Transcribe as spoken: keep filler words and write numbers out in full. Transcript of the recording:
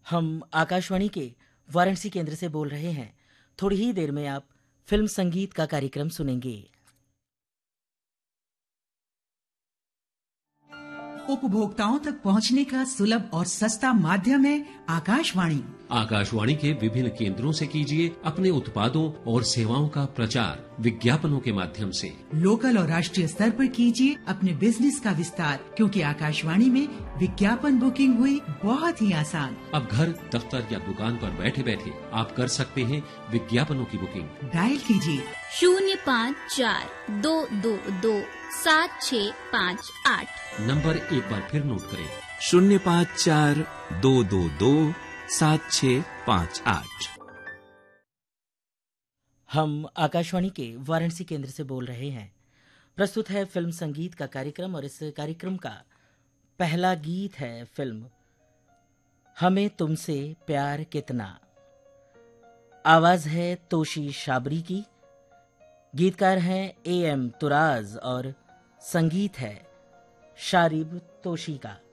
हम आकाशवाणी के वाराणसी केंद्र से बोल रहे हैं। थोड़ी ही देर में आप फिल्म संगीत का कार्यक्रम सुनेंगे। उपभोक्ताओं तक पहुंचने का सुलभ और सस्ता माध्यम है आकाशवाणी। आकाशवाणी के विभिन्न केंद्रों से कीजिए अपने उत्पादों और सेवाओं का प्रचार विज्ञापनों के माध्यम से। लोकल और राष्ट्रीय स्तर पर कीजिए अपने बिजनेस का विस्तार, क्योंकि आकाशवाणी में विज्ञापन बुकिंग हुई बहुत ही आसान। अब घर, दफ्तर या दुकान पर बैठे बैठे आप कर सकते हैं विज्ञापनों की बुकिंग। डायल कीजिए शून्य पाँच चार दो दो दो सात छः पाँच आठ। नंबर एक बार फिर नोट करें, शून्य पाँच चार दो दो दो सात छः पाँच आठ। हम आकाशवाणी के वाराणसी केंद्र से बोल रहे हैं। प्रस्तुत है फिल्म संगीत का कार्यक्रम और इस कार्यक्रम का पहला गीत है फिल्म हमें तुमसे प्यार कितना। आवाज है तोशी शाबरी की, गीतकार हैं ए एम तुराज और संगीत है शारिब तोशी का।